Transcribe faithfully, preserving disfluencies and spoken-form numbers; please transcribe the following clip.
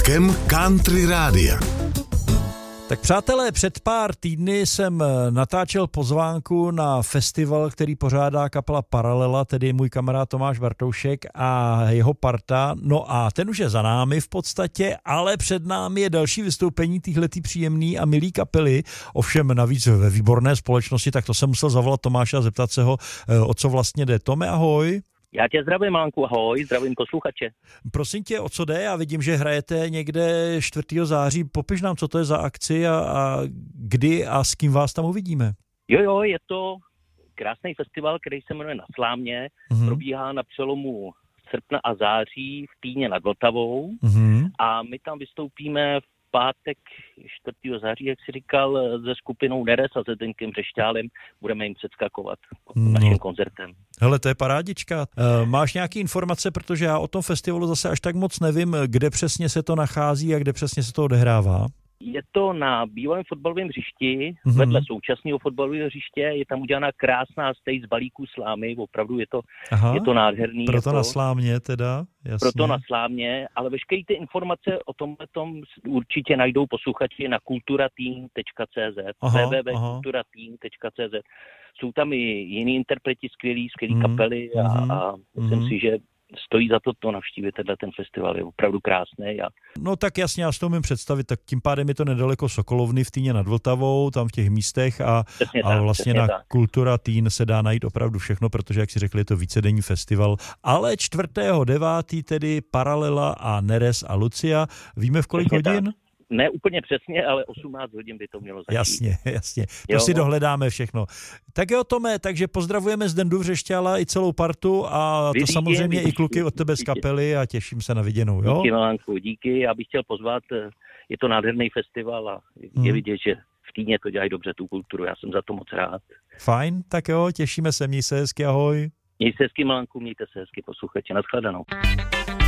přátkem Country Rádia. Tak přátelé, před pár týdny jsem natáčel pozvánku na festival, který pořádá kapela Paralela, tedy můj kamarád Tomáš Bartoušek a jeho parta. No a ten už je za námi v podstatě, ale před námi je další vystoupení téhletý příjemný a milý kapely. Ovšem navíc ve výborné společnosti, tak to jsem musel zavolat Tomáše a zeptat se ho, o co vlastně jde. Tome, ahoj. Já tě zdravím, Mánku, ahoj, zdravím posluchače. Prosím tě, o co jde? Já vidím, že hrajete někde čtvrtého září. Popiš nám, co to je za akci a, a kdy a s kým vás tam uvidíme. Jo, jo, je to krásný festival, který se jmenuje Na Slámě. Mm-hmm. Probíhá na přelomu srpna a září v Týně nad Vltavou. Mm-hmm. A my tam vystoupíme v pátek čtvrtého září, jak jsi říkal, se skupinou Neres a se Zdenkem Řešťálem. Budeme jim předskakovat no. naším koncertem. Hele, to je parádička. E, máš nějaké informace, protože já o tom festivalu zase až tak moc nevím, kde přesně se to nachází a kde přesně se to odehrává? Je to na bývalém fotbalovém hřišti, mm-hmm. vedle současného fotbalového hřiště, je tam udělaná krásná stage z balíků slámy, opravdu je to, je to nádherný. Proto to, na Slámě teda, jasně. Proto na Slámě, ale veškeré ty informace o tomhletom určitě najdou posluchači na kulturateen tečka cé zet, w w w tečka kulturateen tečka cé zet. Jsou tam i jiní interpreti, skvělí, skvělí mm-hmm. kapely a, a myslím mm-hmm. si, že stojí za to to navštívit, tenhle ten festival je opravdu krásný. A... No tak jasně, já si to umím představit, tak tím pádem je to nedaleko Sokolovny v Týně nad Vltavou, tam v těch místech a, a tak, vlastně na Kultura Teen se dá najít opravdu všechno, protože, jak si řekli, je to vícedenní festival. Ale čtvrtého devátého tedy Paralela a Neres a Lucia. Víme v kolik přesně hodin? Tak. Ne úplně přesně, ale osmnáct hodin by to mělo začít. Jasně, jasně. To jo. si dohledáme všechno. Tak jo, Tome, takže pozdravujeme Zdendu Vřešťála i celou partu a Vy to díky, samozřejmě díky, i kluky od tebe z kapely a těším se na viděnou. Jo? Díky, Milánku, díky. Já bych chtěl pozvat, je to nádherný festival a je hmm. vidět, že v Týně to dělají dobře tu kulturu. Já jsem za to moc rád. Fajn, tak jo, těšíme se, měj se hezky, ahoj. Měj se hezky, Milánku, mějte se hezky, posluchači, nashledanou.